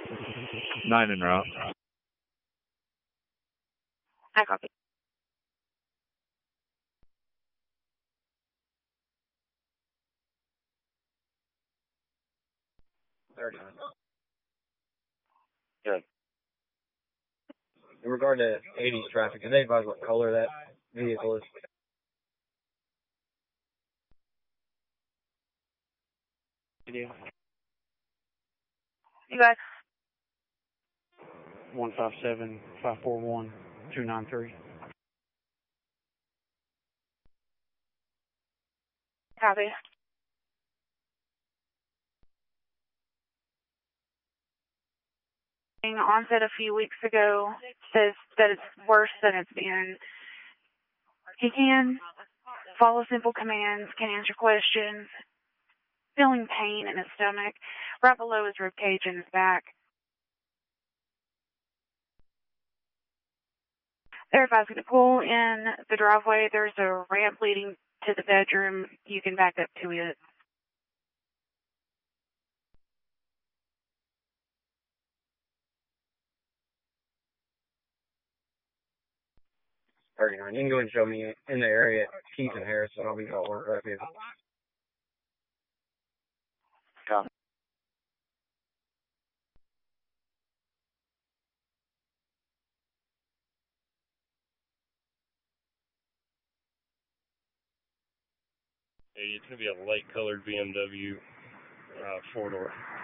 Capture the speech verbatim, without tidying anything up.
Nine en route. I copy. thirty-nine. Good. In regard to eighties traffic, can they advise what color that vehicle is? Yeah. You guys? one five seven, five four one, two nine three. Copy. Onset a few weeks ago says that it's worse than it's been. He can follow simple commands, can answer questions, feeling pain in his stomach, right below his rib cage and his back. They're advising to pull in the driveway. There's a ramp leading to the bedroom. You can back up to it. thirty-nine. You can go ahead and show me in the area at Keith and Harris, and I'll be at work right here. Yeah. It's going to be a light-colored B M W uh, four-door.